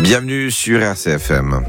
Bienvenue sur RCFM.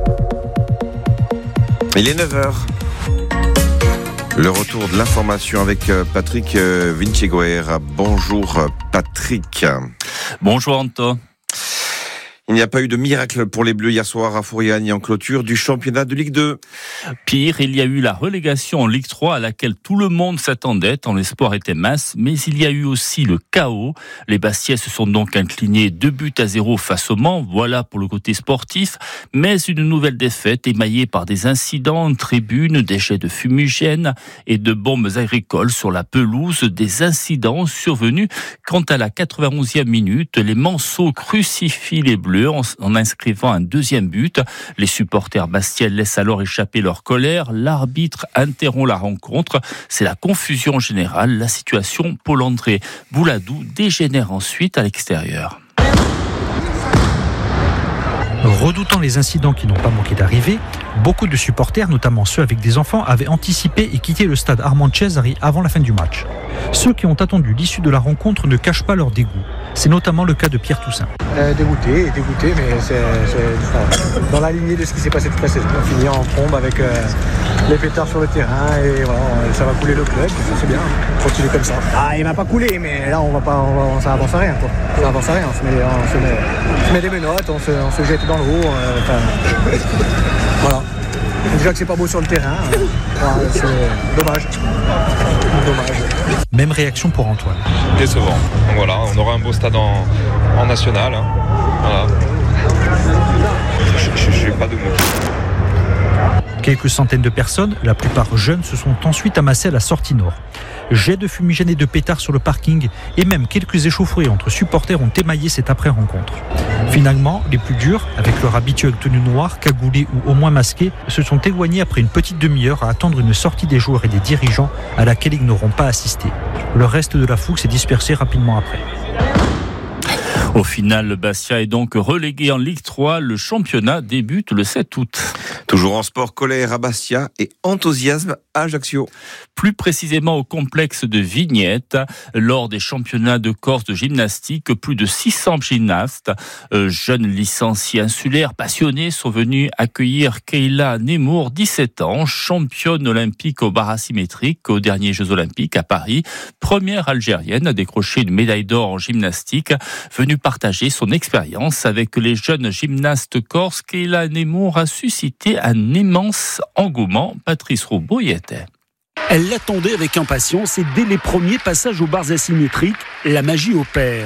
Il est 9h. Le retour de l'information avec Patrick Vinciguerra. Bonjour Patrick. Bonjour Anto. Il n'y a pas eu de miracle pour les Bleus hier soir à Fouriani en clôture du championnat de Ligue 2. Pire, il y a eu la relégation en Ligue 3 à laquelle tout le monde s'attendait tant l'espoir était mince, mais il y a eu aussi le chaos. Les Bastiais se sont donc inclinés 2-0 face au Mans, voilà pour le côté sportif, mais une nouvelle défaite émaillée par des incidents en tribune, des jets de fumigène et de bombes agricoles sur la pelouse, des incidents survenus quand à la 91e minute, les Manceaux crucifient les Bleus en inscrivant un deuxième but. Les supporters bastiais laissent alors échapper leur colère. L'arbitre interrompt la rencontre. C'est la confusion générale. La situation Paul-André Bouladou dégénère ensuite à l'extérieur. Redoutant les incidents qui n'ont pas manqué d'arriver, beaucoup de supporters, notamment ceux avec des enfants, avaient anticipé et quitté le stade Armand Cesari avant la fin du match. Ceux qui ont attendu l'issue de la rencontre ne cachent pas leur dégoût. C'est notamment le cas de Pierre Toussaint. Dégoûté, mais c'est dans la lignée de ce qui s'est passé toute la saison. On finit en trombe avec les pétards sur le terrain et voilà, ça va couler le club, c'est bien, continuer comme ça. Ah, il m'a pas coulé, mais là ça avance à rien quoi. Ça avance à rien, on se met des menottes, on se jette dans l'eau, voilà. Déjà que c'est pas beau sur le terrain, c'est dommage. Même réaction pour Antoine. Décevant. Donc voilà, on aura un beau stade en national. Hein. Voilà. Je n'ai pas de mots. Quelques centaines de personnes, la plupart jeunes, se sont ensuite amassées à la sortie nord. Jets de fumigène et de pétards sur le parking et même quelques échauffourées entre supporters ont émaillé cette après-rencontre. Finalement, les plus durs, avec leur habituelle tenue noire, cagoulés ou au moins masqués, se sont éloignés après une petite demi-heure à attendre une sortie des joueurs et des dirigeants à laquelle ils n'auront pas assisté. Le reste de la foule s'est dispersé rapidement après. Au final, le Bastia est donc relégué en Ligue 3. Le championnat débute le 7 août. Toujours en sport, colère à Bastia et enthousiasme à Ajaccio. Plus précisément au complexe de Vignette, lors des championnats de Corse de gymnastique, plus de 600 gymnastes, jeunes licenciés insulaires passionnés, sont venus accueillir Kayla Nemour, 17 ans, championne olympique au bar asymétrique aux derniers Jeux Olympiques à Paris, première Algérienne à décrocher une médaille d'or en gymnastique, venue partager son expérience avec les jeunes gymnastes corses. Kayla Nemour a suscité un immense engouement. Patrice Roubaud y était. Elle l'attendait avec impatience et dès les premiers passages aux barres asymétriques, la magie opère.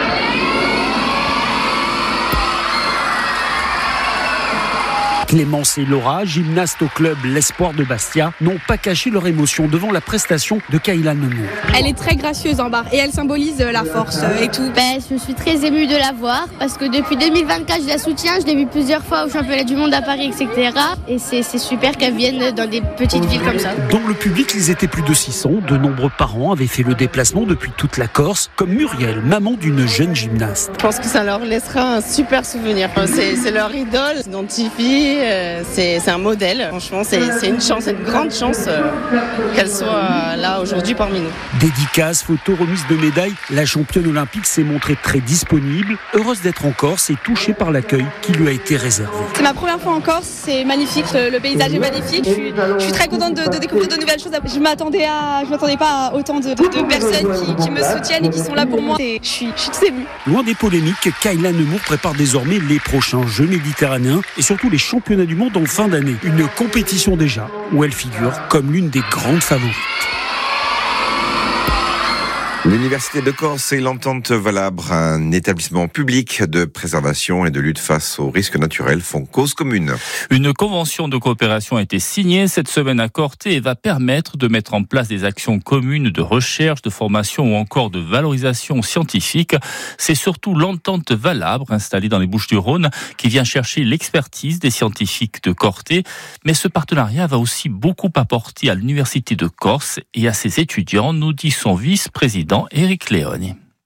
Clémence et Laura, gymnastes au club L'Espoir de Bastia, n'ont pas caché leur émotion devant la prestation de Kayla Nemour. Elle est très gracieuse en barre et elle symbolise la force et tout. Je suis très émue de la voir parce que depuis 2024, je la soutiens. Je l'ai vue plusieurs fois au championnat du monde à Paris, etc. Et c'est super qu'elle vienne dans des petites villes comme ça. Dans le public, ils étaient plus de 600. De nombreux parents avaient fait le déplacement depuis toute la Corse, comme Muriel, maman d'une jeune gymnaste. Je pense que ça leur laissera un super souvenir. C'est leur idole, ils s'identifient. C'est un modèle. Franchement, c'est une chance, une grande chance qu'elle soit là aujourd'hui parmi nous. Dédicace, photo, remise de médailles. La championne olympique s'est montrée très disponible, heureuse d'être en Corse et touchée par l'accueil qui lui a été réservé. C'est ma première fois en Corse, c'est magnifique, le paysage est magnifique. Je suis très contente de découvrir de nouvelles choses. Je m'attendais pas à autant de personnes qui me soutiennent et qui sont là pour moi. Je suis très émue. Loin des polémiques, Kayla Nemour prépare désormais les prochains Jeux méditerranéens et surtout les championnats du monde en fin d'année. Une compétition déjà où elle figure comme l'une des grandes favorites. L'Université de Corse et l'Entente Valabre, un établissement public de préservation et de lutte face aux risques naturels, font cause commune. Une convention de coopération a été signée cette semaine à Corté et va permettre de mettre en place des actions communes de recherche, de formation ou encore de valorisation scientifique. C'est surtout l'Entente Valabre, installée dans les Bouches-du-Rhône, qui vient chercher l'expertise des scientifiques de Corté. Mais ce partenariat va aussi beaucoup apporter à l'Université de Corse et à ses étudiants, nous dit son vice-président Éric Léoni.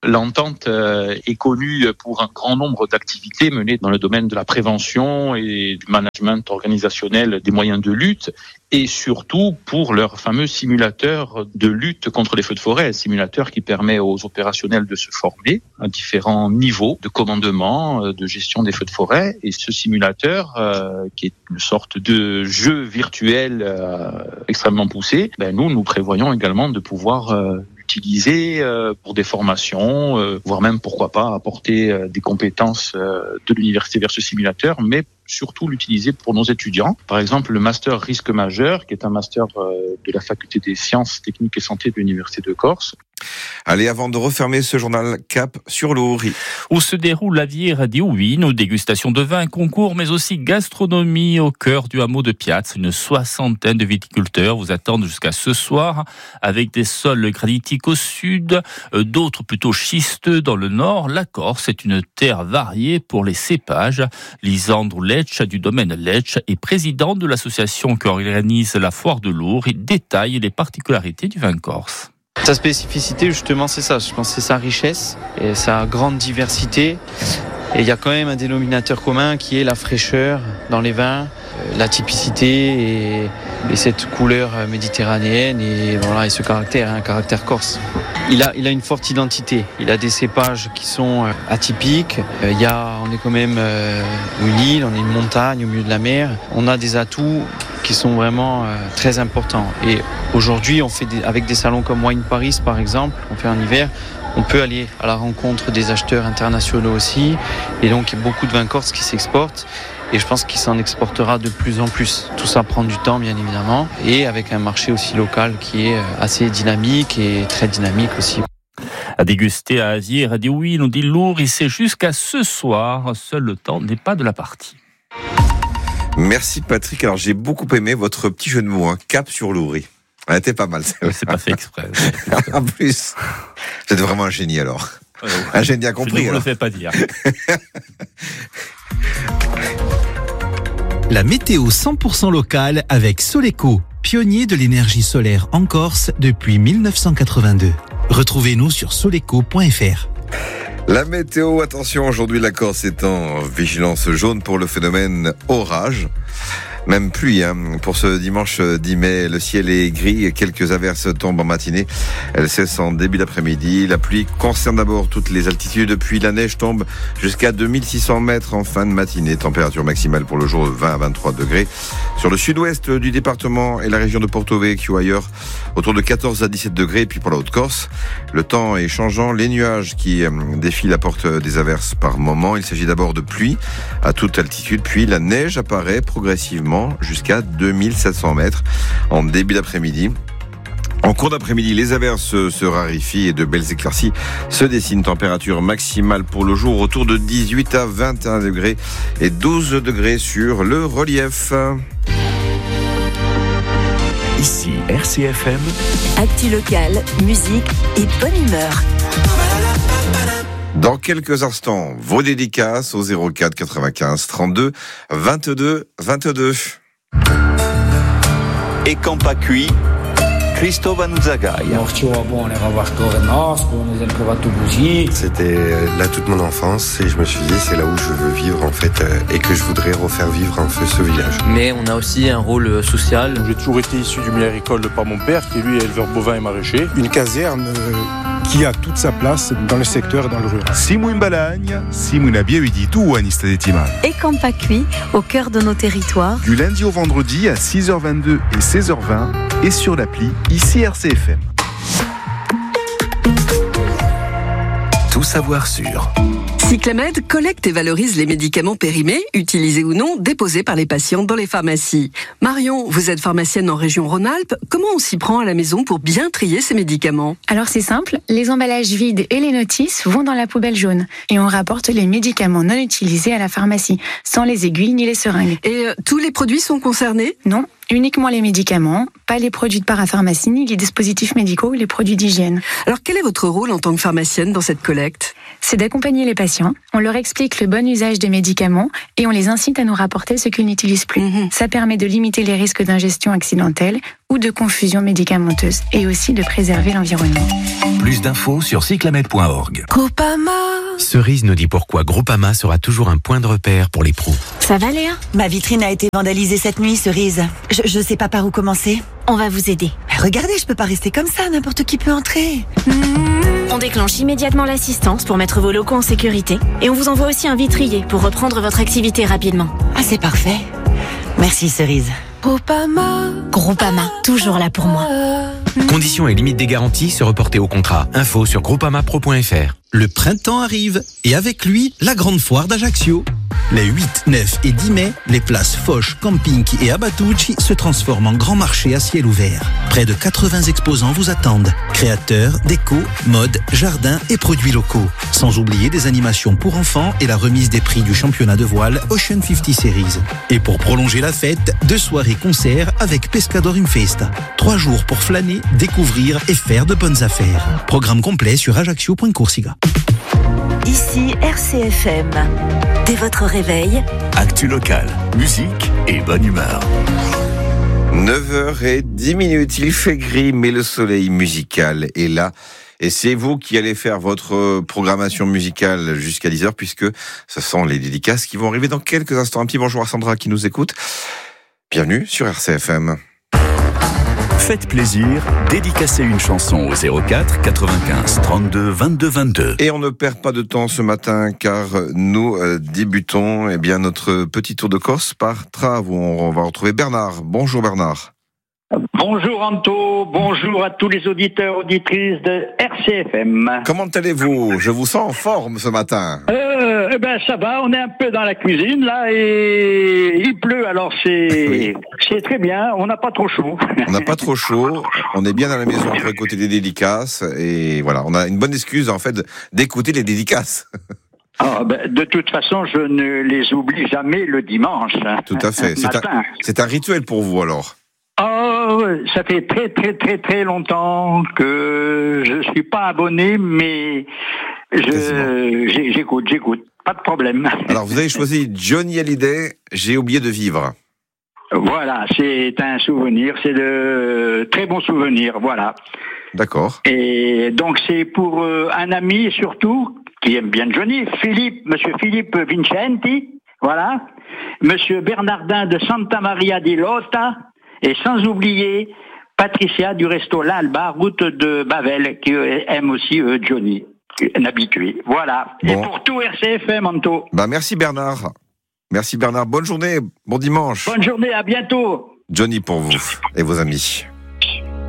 L'entente est connue pour un grand nombre d'activités menées dans le domaine de la prévention et du management organisationnel des moyens de lutte, et surtout pour leur fameux simulateur de lutte contre les feux de forêt, un simulateur qui permet aux opérationnels de se former à différents niveaux de commandement, de gestion des feux de forêt. Et ce simulateur, qui est une sorte de jeu virtuel extrêmement poussé, nous prévoyons également de pouvoir l'utiliser pour des formations, voire même pourquoi pas apporter des compétences de l'université vers ce simulateur, mais surtout l'utiliser pour nos étudiants. Par exemple, le master risque majeur, qui est un master de la faculté des sciences techniques et santé de l'université de Corse. Allez, avant de refermer ce journal, cap sur l'Ouri, où se déroule la Viera di Uino, dégustation de vin, concours, mais aussi gastronomie au cœur du hameau de Piaz. Une soixantaine de viticulteurs vous attendent jusqu'à ce soir, avec des sols granitiques au sud, d'autres plutôt schisteux dans le nord. La Corse est une terre variée pour les cépages. Lisandro Lecce du domaine Lecce est président de l'association qui organise la foire de l'Our et détaille les particularités du vin corse. Sa spécificité, justement, c'est ça. Je pense que c'est sa richesse et sa grande diversité. Et il y a quand même un dénominateur commun qui est la fraîcheur dans les vins, la typicité et cette couleur méditerranéenne et ce caractère, un caractère corse. Il a une forte identité. Il a des cépages qui sont atypiques. On est quand même une île, on est une montagne au milieu de la mer. On a des atouts qui sont vraiment très importants. Et aujourd'hui, on fait avec des salons comme Wine Paris, par exemple, on fait en hiver. On peut aller à la rencontre des acheteurs internationaux aussi. Et donc, il y a beaucoup de vins corses qui s'exportent. Et je pense qu'il s'en exportera de plus en plus. Tout ça prend du temps, bien évidemment. Et avec un marché aussi local qui est assez dynamique et très dynamique aussi. À déguster à Viera di Uino, dit l'Our, et c'est jusqu'à ce soir. Seul le temps n'est pas de la partie. Merci Patrick. Alors j'ai beaucoup aimé votre petit jeu de mots, cap sur l'Ouri. Elle était pas mal. C'est pas fait exprès. En plus, vous êtes vraiment un génie alors. Un génie a compris. Je ne le fais pas dire. La météo 100% locale avec Soleco, pionnier de l'énergie solaire en Corse depuis 1982. Retrouvez-nous sur soleco.fr. La météo, attention, aujourd'hui la Corse est en vigilance jaune pour le phénomène orage. Même pluie, pour ce dimanche 10 mai, le ciel est gris et quelques averses tombent en matinée. Elles cessent en début d'après-midi. La pluie concerne d'abord toutes les altitudes, puis la neige tombe jusqu'à 2600 mètres en fin de matinée. Température maximale pour le jour 20 à 23 degrés. Sur le sud-ouest du département et la région de Porto Vecchio ailleurs, autour de 14 à 17 degrés. Et puis pour la Haute-Corse, le temps est changeant. Les nuages qui défilent apportent des averses par moment. Il s'agit d'abord de pluie à toute altitude, puis la neige apparaît progressivement jusqu'à 2700 mètres en début d'après-midi. En cours d'après-midi, les averses se raréfient et de belles éclaircies se dessinent. Température maximale pour le jour autour de 18 à 21 degrés et 12 degrés sur le relief. Ici RCFM. Actu locale, musique et bonne humeur. Dans quelques instants, vos dédicaces au 04 95 32 22 22. Et quand pas cuit, Cristóbal Zagaï. C'était là toute mon enfance et je me suis dit c'est là où je veux vivre en fait et que je voudrais refaire vivre en fait ce village. Mais on a aussi un rôle social. J'ai toujours été issu du milieu agricole par mon père qui lui est éleveur bovin et maraîcher. Une caserne qui a toute sa place dans le secteur et dans le rural. Simon Balagne, Simon Abieuidi, tout Anista de Timan. Et quand pas cuit, au cœur de nos territoires. Du lundi au vendredi à 6h22 et 16h20 et sur l'appli ici RCFM. Tout savoir sur. Cyclamed collecte et valorise les médicaments périmés, utilisés ou non, déposés par les patients dans les pharmacies. Marion, vous êtes pharmacienne en région Rhône-Alpes. Comment on s'y prend à la maison pour bien trier ces médicaments ? Alors c'est simple, les emballages vides et les notices vont dans la poubelle jaune. Et on rapporte les médicaments non utilisés à la pharmacie, sans les aiguilles ni les seringues. Et tous les produits sont concernés ? Non. Uniquement les médicaments, pas les produits de parapharmacie, ni les dispositifs médicaux ou les produits d'hygiène. Alors quel est votre rôle en tant que pharmacienne dans cette collecte ? C'est d'accompagner les patients, on leur explique le bon usage des médicaments et on les incite à nous rapporter ce qu'ils n'utilisent plus. Ça permet de limiter les risques d'ingestion accidentelle ou de confusion médicamenteuse et aussi de préserver l'environnement. Plus d'infos sur cyclamed.org. Groupama. Cerise nous dit pourquoi Groupama sera toujours un point de repère pour les pros. Ça va Léa ? Ma vitrine a été vandalisée cette nuit, Cerise. Je sais pas par où commencer. On va vous aider. Regardez, je peux pas rester comme ça, n'importe qui peut entrer. On déclenche immédiatement l'assistance pour mettre vos locaux en sécurité et on vous envoie aussi un vitrier pour reprendre votre activité rapidement. Ah, c'est parfait. Merci Cerise. Groupama, toujours là pour moi. Conditions et limites des garanties se reporter au contrat. Info sur groupamapro.fr. Le printemps arrive et avec lui, la grande foire d'Ajaccio. Les 8, 9 et 10 mai, les places Foch, Camping et Abatucci se transforment en grand marché à ciel ouvert. Près de 80 exposants vous attendent. Créateurs, déco, mode, jardins et produits locaux. Sans oublier des animations pour enfants et la remise des prix du championnat de voile Ocean 50 Series. Et pour prolonger la fête, 2 soirées-concerts avec Pescador in Festa. 3 jours pour flâner, découvrir et faire de bonnes affaires. Programme complet sur ajaccio.coursiga. Ici RCFM. Dès votre réveil, Actu locale, musique et bonne humeur. 9h10, il fait gris, mais le soleil musical est là. Et c'est vous qui allez faire votre programmation musicale jusqu'à 10h, puisque ce sont les dédicaces qui vont arriver dans quelques instants. Un petit bonjour à Sandra qui nous écoute. Bienvenue sur RCFM. Faites plaisir, dédicacez une chanson au 04 95 32 22 22. Et on ne perd pas de temps ce matin car nous débutons notre petit tour de Corse par Trave où on va retrouver Bernard. Bonjour Bernard. Bonjour Anto, bonjour à tous les auditeurs, auditrices de RCFM. Comment allez-vous ? Je vous sens en forme ce matin. Ça va, on est un peu dans la cuisine là et il pleut alors c'est très bien, on n'a pas trop chaud. On n'a pas trop chaud, on est bien à la maison pour écouter des dédicaces et voilà, on a une bonne excuse en fait d'écouter les dédicaces. De toute façon, je ne les oublie jamais le dimanche. Tout à fait, c'est un rituel pour vous alors. Ça fait très très très très longtemps que je suis pas abonné, mais j'écoute, pas de problème. Alors vous avez choisi Johnny Hallyday, J'ai oublié de vivre. Voilà, c'est un souvenir, c'est de très bons souvenirs, voilà. D'accord. Et donc c'est pour un ami surtout qui aime bien Johnny, Monsieur Philippe Vincenti, voilà, Monsieur Bernardin de Santa Maria di Lota. Et sans oublier Patricia du resto L'Alba, route de Bavel, qui aime aussi Johnny, un habitué. Voilà. Bon. Et pour tout RCFM, Anto. Merci Bernard. Merci Bernard. Bonne journée, bon dimanche. Bonne journée, à bientôt. Johnny pour vous et vos amis.